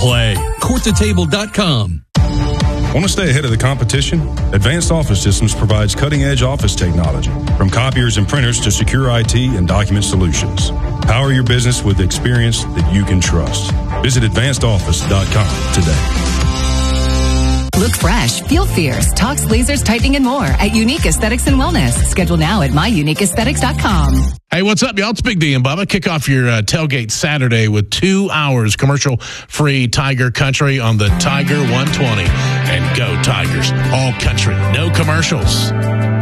play. CourtToTable.com. Want to stay ahead of the competition? Advanced Office Systems provides cutting-edge office technology, from copiers and printers to secure IT and document solutions. Power your business with experience that you can trust. Visit AdvancedOffice.com today. Look fresh, feel fierce, talks, lasers, tightening, and more at Unique Aesthetics and Wellness. Schedule now at myuniqueaesthetics.com. Hey, what's up, y'all? It's Big D and Bubba. Kick off your tailgate Saturday with 2 hours commercial-free Tiger Country on the Tiger 120. And go Tigers. All country, no commercials.